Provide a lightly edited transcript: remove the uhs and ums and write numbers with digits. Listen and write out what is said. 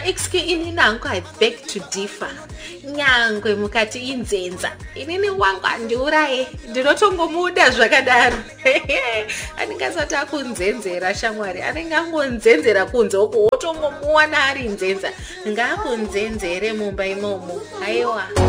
excuse ini nangu I beg to differ. Nyangwe mukati inzenza. Inini wangu andiuraye. Ndinotongomuda zvakadaro. Anengasati akunzenzera shamwari. Anengangonzenzera kunze uko wotongomuwana ari nzenza. Ngakunzenzere mumba imomo. Aiwa.